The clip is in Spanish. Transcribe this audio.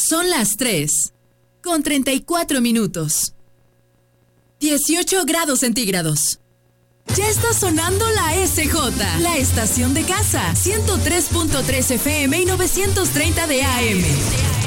Son las 3:34. 18 grados centígrados. Ya está sonando la SJ, la estación de casa, 103.3 FM y 930 de AM.